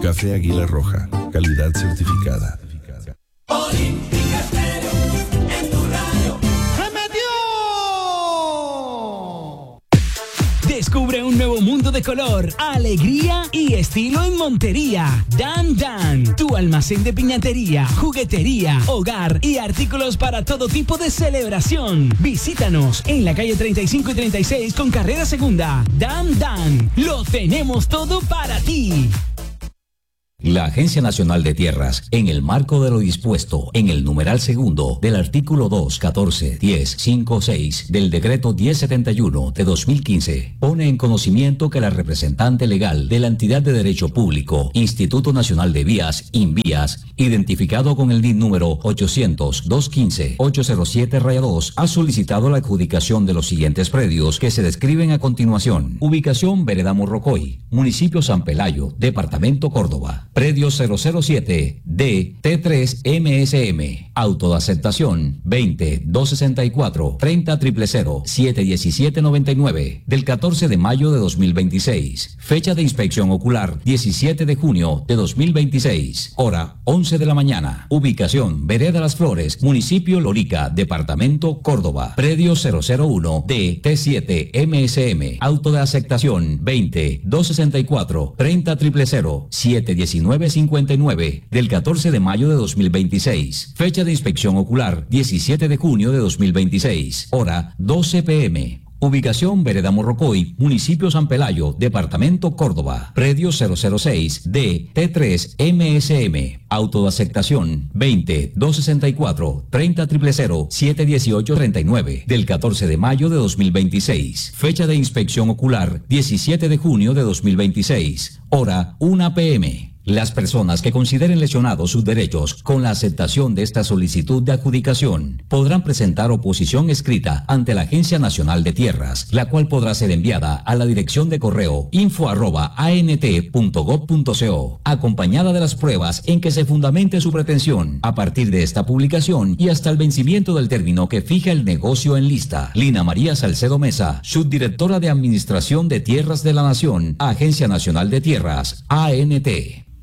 Café Águila Roja, calidad certificada. Olímpica Estéreo, en tu radio. ¡Se metió! Descubre un nuevo mundo de color, alegría y estilo en Montería. Dan Dan, tu almacén de piñatería, juguetería, hogar y artículos para todo tipo de celebración. Visítanos en la calle 35 y 36 con carrera segunda. Dan Dan, lo tenemos todo para ti. La Agencia Nacional de Tierras, en el marco de lo dispuesto en el numeral segundo del artículo 2.14.10.5.6 del decreto 1071 de 2015, pone en conocimiento que la representante legal de la entidad de derecho público, Instituto Nacional de Vías, INVÍAS, identificado con el NID número 800-215-807-2, ha solicitado la adjudicación de los siguientes predios que se describen a continuación. Ubicación Vereda Morrocoy, municipio San Pelayo, departamento Córdoba. Predio 007 D T3 MSM. Auto de aceptación 20-264-30-000-717-99 del 14 de mayo de 2026. Fecha de inspección ocular 17 de junio de 2026. Hora 11 de la mañana. Ubicación Vereda Las Flores, municipio Lorica, departamento Córdoba. Predio 001 D T7 MSM. Auto de aceptación 20-264-30-000-719-59 del 14 de mayo de 2026. Fecha de inspección ocular 17 de junio de 2026. Hora 12 p.m. Ubicación Vereda Morrocoy, municipio San Pelayo, departamento Córdoba. Predio 006 D T3 MSM. Auto de aceptación 20-264-30-000-718-39 del 14 de mayo de 2026. Fecha de inspección ocular 17 de junio de 2026. Hora 1 p.m. Las personas que consideren lesionados sus derechos con la aceptación de esta solicitud de adjudicación podrán presentar oposición escrita ante la Agencia Nacional de Tierras, la cual podrá ser enviada a la dirección de correo info@ant.gov.co, acompañada de las pruebas en que se fundamente su pretensión, a partir de esta publicación y hasta el vencimiento del término que fija el negocio en lista. Lina María Salcedo Mesa, subdirectora de Administración de Tierras de la Nación, Agencia Nacional de Tierras, ANT.